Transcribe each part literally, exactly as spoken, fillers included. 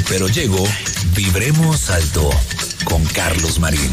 pero llego, vibremos alto con Carlos Marín.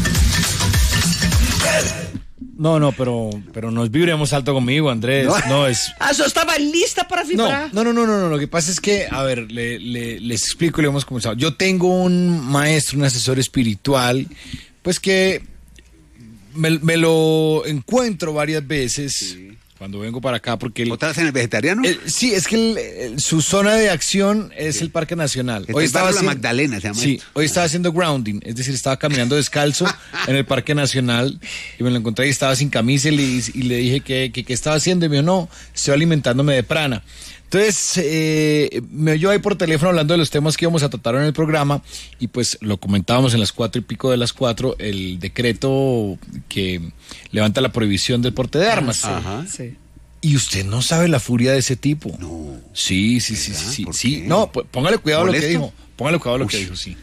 No, no, pero, pero nos vibremos alto conmigo, Andrés. No, no es. Ah, eso estaba lista para vibrar. No, no, no, no, no. Lo que pasa es que, a ver, le, le, les explico y le hemos comenzado. Yo tengo un maestro, un asesor espiritual, pues que me, me lo encuentro varias veces. Sí. Cuando vengo para acá, porque... ¿Otra vez en el vegetariano? El, sí, es que el, el, su zona de acción es sí. el Parque Nacional. Hoy estaba haciendo, la Magdalena, se llama Sí, esto. hoy estaba haciendo grounding, es decir, estaba caminando descalzo en el Parque Nacional y me lo encontré y estaba sin camisa y le, y le dije que, que, que estaba haciendo y me dijo, no, estoy alimentándome de prana. Entonces, eh, me oyó ahí por teléfono hablando de los temas que íbamos a tratar en el programa y pues lo comentábamos en las cuatro y pico de las cuatro, el decreto que levanta la prohibición del porte de armas. Ajá, sí. Y usted no sabe la furia de ese tipo. No. Sí, sí, sí, sí, sí. sí. No, pues, póngale cuidado a lo que dijo. Póngale cuidado a lo Uy. que dijo, sí.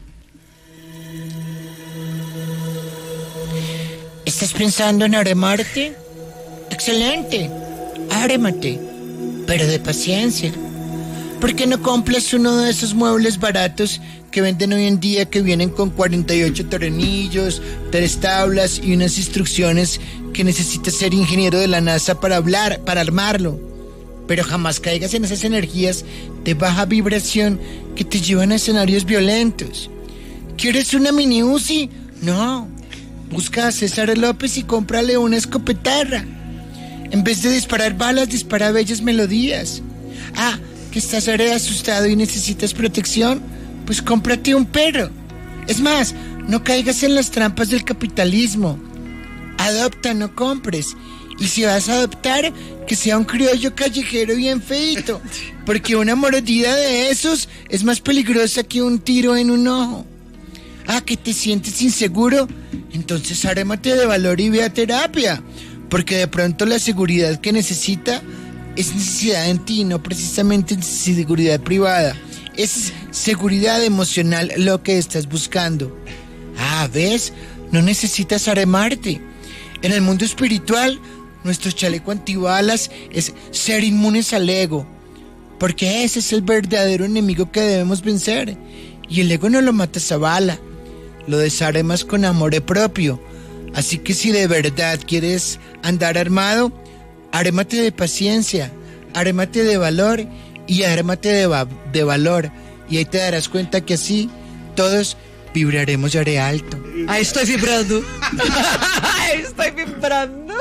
¿Estás pensando en armarte? Excelente. Ármate. Pero de paciencia. ¿Por qué no compras uno de esos muebles baratos que venden hoy en día que vienen con cuarenta y ocho tornillos, tres tablas y unas instrucciones que necesitas ser ingeniero de la NASA para hablar, para armarlo? Pero jamás caigas en esas energías de baja vibración que te llevan a escenarios violentos. ¿Quieres una mini Uzi? No. Busca a César López y cómprale una escopetarra. En vez de disparar balas, dispara bellas melodías. Ah, que estás ahora asustado y necesitas protección, pues cómprate un perro. Es más, no caigas en las trampas del capitalismo. Adopta, no compres. Y si vas a adoptar, que sea un criollo callejero bien feito, porque una mordida de esos es más peligrosa que un tiro en un ojo. Ah, que te sientes inseguro, entonces arrémate de valor y ve a terapia, porque de pronto la seguridad que necesita es necesidad en ti, no precisamente seguridad privada. Es seguridad emocional lo que estás buscando. Ah, ¿ves? No necesitas arremarte. En el mundo espiritual, nuestro chaleco antibalas es ser inmunes al ego, porque ese es el verdadero enemigo que debemos vencer. Y el ego no lo matas a bala, lo desarmas con amor propio. Así que si de verdad quieres andar armado, arrémate de paciencia, arrémate de valor y arrémate de, va- de valor. Y ahí te darás cuenta que así todos vibraremos ya de alto. Ahí estoy vibrando. Ahí estoy vibrando.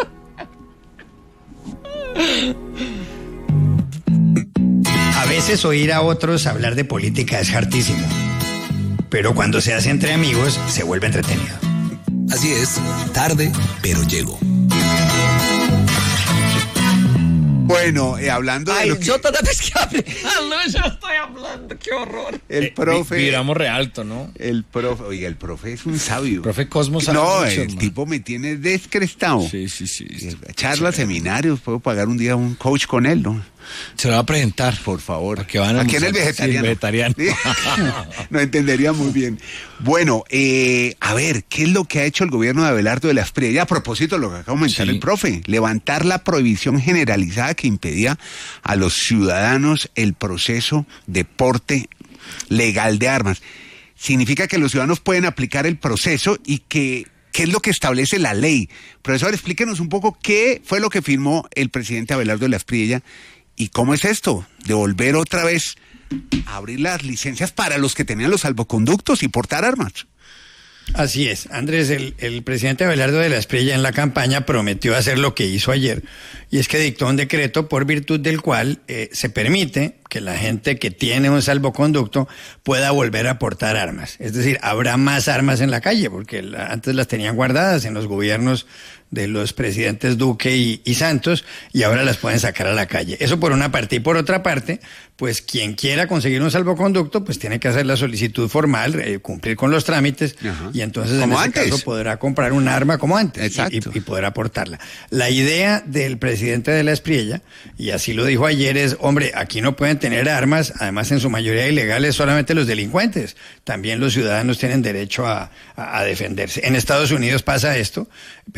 A veces oír a otros hablar de política es hartísimo, pero cuando se hace entre amigos se vuelve entretenido. Así es, tarde, pero llego. Bueno, eh, hablando de Ay, lo que... yo toda vez que hable, no, yo estoy hablando, qué horror. El profe... Eh, vibramos re alto, ¿no? El profe... Oiga, el profe es un sabio. Profe Cosmos sabe No, mucho, el hermano. tipo me tiene descrestado. Sí, sí, sí. Charlas, seminarios, puedo pagar un día un coach con él, ¿no? Se lo va a presentar. Por favor. Para que van a Aquí en el vegetariano. Sí, el vegetariano. Sí. No entendería muy bien. Bueno, eh, a ver, ¿qué es lo que ha hecho el gobierno de Abelardo de la Espriella? Y a propósito de lo que acaba de comentar Sí. el profe, levantar la prohibición generalizada que impedía a los ciudadanos el proceso de porte legal de armas. Significa que los ciudadanos pueden aplicar el proceso y que... ¿Qué es lo que establece la ley? Profesor, explíquenos un poco qué fue lo que firmó el presidente Abelardo de la Espriella y cómo es esto, de volver otra vez a abrir las licencias para los que tenían los salvoconductos y portar armas. Así es, Andrés, el, el presidente Abelardo de la Espriella en la campaña prometió hacer lo que hizo ayer, y es que dictó un decreto por virtud del cual eh, se permite que la gente que tiene un salvoconducto pueda volver a portar armas. Es decir, habrá más armas en la calle, porque la, antes las tenían guardadas en los gobiernos de los presidentes Duque y, y Santos, y ahora las pueden sacar a la calle. Eso por una parte. Y por otra parte, pues quien quiera conseguir un salvoconducto, pues tiene que hacer la solicitud formal, eh, cumplir con los trámites, Ajá. y entonces en ese antes. caso podrá comprar un arma como antes. Exacto. Y, y, y podrá portarla. La idea del presidente de la Espriella, y así lo dijo ayer, es, hombre, aquí no pueden tener armas, además en su mayoría ilegales, solamente los delincuentes. También los ciudadanos tienen derecho a, a, a defenderse. En Estados Unidos pasa esto, pero claro, en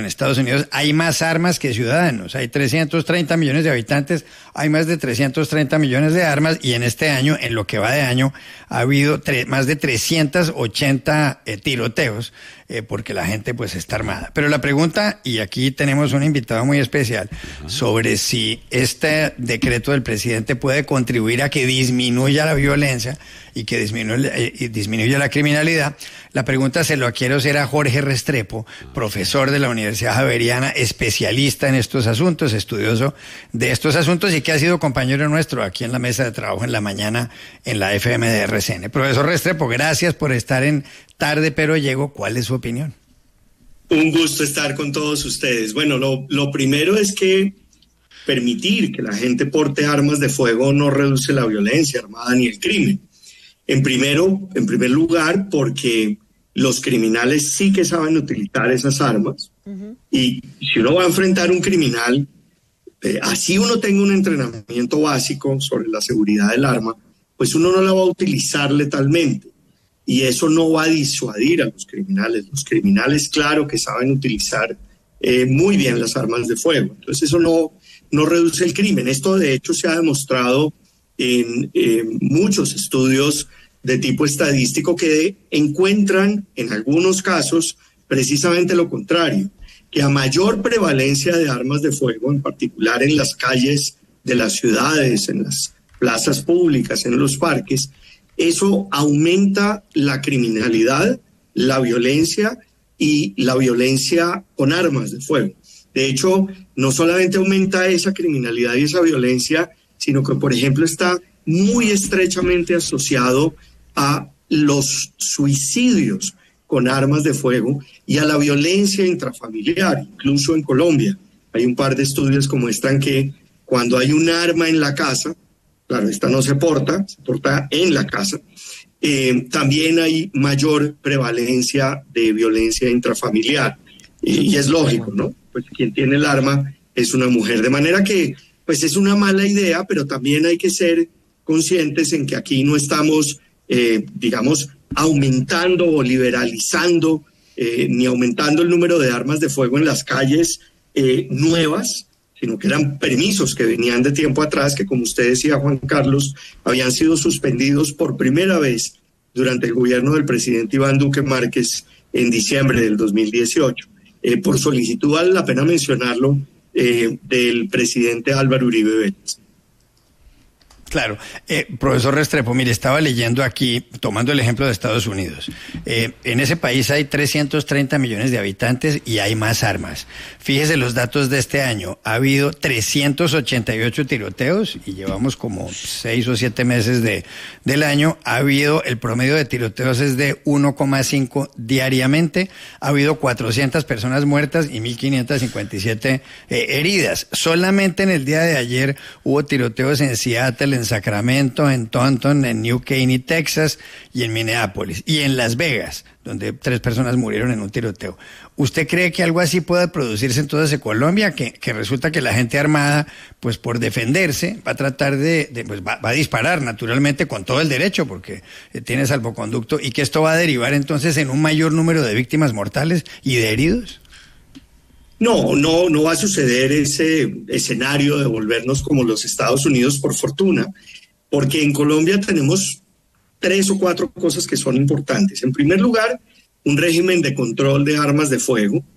Estados Unidos hay más armas que ciudadanos. Hay trescientos treinta millones de habitantes, hay más de trescientos treinta millones de armas y en este año, en lo que va de año, ha habido más de trescientos ochenta eh, tiroteos eh, porque la gente pues está armada. Pero la pregunta, y aquí tenemos un invitado muy especial, sobre si este decreto del presidente puede contribuir a que disminuya la violencia y que disminuya, eh, disminuya la criminalidad. La pregunta se lo quiero hacer a Jorge Restrepo, profesor de la Universidad Javeriana, especialista en estos asuntos, estudioso de estos asuntos y que ha sido compañero nuestro aquí en la mesa de trabajo en la mañana en la F M de R C N. Profesor Restrepo, gracias por estar en Tarde Pero Llego. ¿Cuál es su opinión? Un gusto estar con todos ustedes. Bueno, lo, lo primero es que permitir que la gente porte armas de fuego no reduce la violencia armada ni el crimen. En, primero, en primer lugar, porque los criminales sí que saben utilizar esas armas. Uh-huh. Y si uno va a enfrentar un criminal, eh, así uno tenga un entrenamiento básico sobre la seguridad del arma, pues uno no la va a utilizar letalmente. Y eso no va a disuadir a los criminales. Los criminales, claro que saben utilizar eh, muy bien las armas de fuego. Entonces eso no, no reduce el crimen. Esto de hecho se ha demostrado en eh, muchos estudios de tipo estadístico que encuentran en algunos casos precisamente lo contrario, que a mayor prevalencia de armas de fuego, en particular en las calles de las ciudades, en las plazas públicas, en los parques, eso aumenta la criminalidad, la violencia y la violencia con armas de fuego. De hecho, no solamente aumenta esa criminalidad y esa violencia, sino que, por ejemplo, está muy estrechamente asociado a los suicidios con armas de fuego y a la violencia intrafamiliar, incluso en Colombia. Hay un par de estudios que muestran que cuando hay un arma en la casa, claro, esta no se porta, se porta en la casa, eh, también hay mayor prevalencia de violencia intrafamiliar. Y, y es lógico, ¿no? Pues quien tiene el arma es una mujer, de manera que pues es una mala idea, pero también hay que ser conscientes en que aquí no estamos, eh, digamos, aumentando o liberalizando, eh, ni aumentando el número de armas de fuego en las calles eh, nuevas, sino que eran permisos que venían de tiempo atrás, que como usted decía, Juan Carlos, habían sido suspendidos por primera vez durante el gobierno del presidente Iván Duque Márquez en diciembre del dos mil dieciocho. Eh, por solicitud, vale la pena mencionarlo, eh, del presidente Álvaro Uribe Vélez. Claro. Eh, profesor Restrepo, mire, estaba leyendo aquí, tomando el ejemplo de Estados Unidos. Eh, en ese país hay trescientos treinta millones de habitantes y hay más armas. Fíjese los datos de este año. Ha habido trescientos ochenta y ocho tiroteos y llevamos como seis o siete meses de, del año. Ha habido, el promedio de tiroteos es de uno coma cinco diariamente. Ha habido cuatrocientas personas muertas y mil quinientas cincuenta y siete eh, heridas. Solamente en el día de ayer hubo tiroteos en Seattle, en Sacramento, en Taunton, en New Caney, Texas y en Minneapolis y en Las Vegas, donde tres personas murieron en un tiroteo. ¿Usted cree que algo así pueda producirse entonces en Colombia? Que, que resulta que la gente armada, pues por defenderse, va a tratar de, de pues va, va a disparar naturalmente con todo el derecho porque eh, tiene salvoconducto y que esto va a derivar entonces en un mayor número de víctimas mortales y de heridos. No, no, no va a suceder ese escenario de volvernos como los Estados Unidos, por fortuna, porque en Colombia tenemos tres o cuatro cosas que son importantes. En primer lugar, un régimen de control de armas de fuego